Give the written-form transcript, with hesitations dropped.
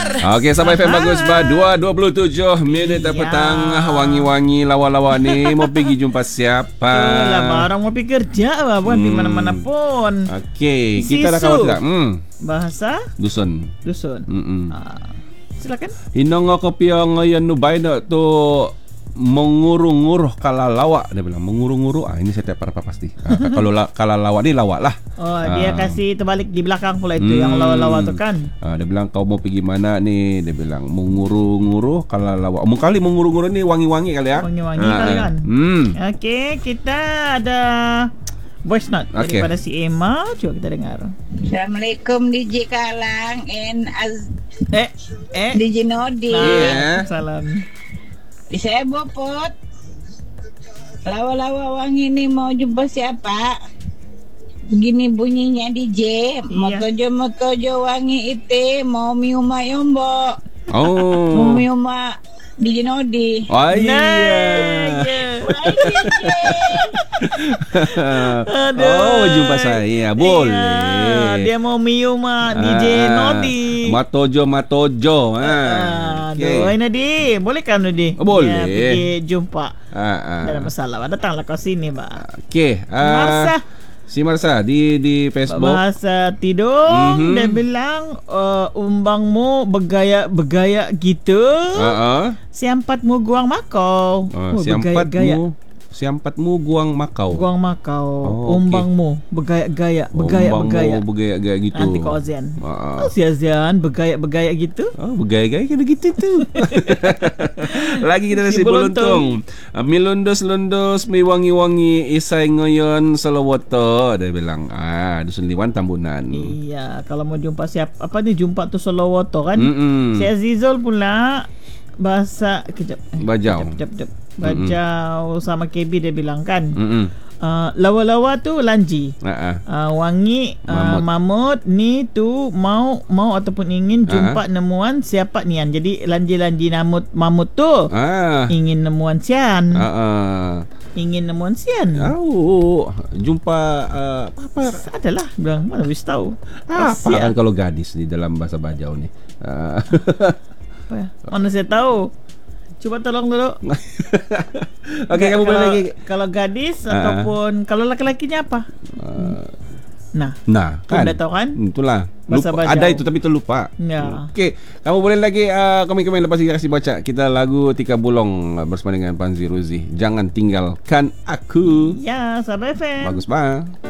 Okey, sampai FM bagus ba 2:27 minit petang. Wangi-wangi lawa-lawa ni mau pergi jumpa siapa? Lah orang mau pergi kerja bukan di mana-mana pun. Okey, kita dah kawan tidak? Bahasa dusun. Silakan. Hinong ko piang ngayon no bay na to mengurung-nguruh kalalawa, dia bilang mengurung-nguruh. Ini saya tak apa pasti. Kalau kalalawa ni lawak lah. Dia kasih terbalik di belakang pula itu yang lawa-lawa tu kan. Dia bilang kau mau pergi mana ni? Dia bilang mengurung-nguruh kalalawa. Kali mengurung-nguruh ni wangi-wangi kali ya. Wangi-wangi kali kan. Okey, kita ada voice note daripada si Emma. Cuba kita dengar. Assalamualaikum DJ Kalang and DJ Nodi. Salam. Saya Bopot. Lawa-lawa wangi ni mau jumpa siapa? Begini bunyinya DJ. Motojo wangi ite mau miuma yombo. Mau miuma DJ Nodi. Jumpa saya. Boleh. Dia mau miuma DJ Nodi. Matojo. Aduh, Nadi, boleh kan Nadi? Boleh. Pergi jumpa. Tak ada masalah. Datanglah kau sini, Pak. Okey. Si Marsa di Facebook. Bahasa tidur. Dia bilang umbangmu bergaya gitu. Siampatmu guang makau. Siampatmu guang makau. Umbangmu bergaya gitu. Nanti kau Azian. Si Azian bergaya gitu. Bergaya kena gitu tu. Lagi kita si Bolontung. Milundos mi isai ngoyon Solowoto. Dia bilang dusun Liwan Tambunan. Iya, kalau mau jumpa jumpa tu Solowoto kan. Si Azizul pula bahasa kejap. Bajau sama KB dia bilang kan. Lawa-lawa tu lanji. Wangi mamut ni tu mau ataupun ingin jumpa nemuan siapa nian. Jadi lanji mamut tu ingin nemuan sian. Ingin nemuan sian. Jumpa apa? Adalah bilang mana wis tahu. Apa kan kalau gadis di dalam bahasa Bajau ni. Apa ya? Mana saya tahu. Cuba tolong dulu. Okey, kamu boleh lagi. Kalau gadis ataupun kalau laki-lakinya apa? Kan. Dah tahu kan? Itulah. Ada itu tapi terlupa. Ya. Okey, kamu boleh lagi komen-komen lepas kita kasih baca. Kita lagu Tika Bulong bersama dengan Panzi Ruzi. Jangan tinggalkan aku. Ya, Sabah FM. Bagus banget.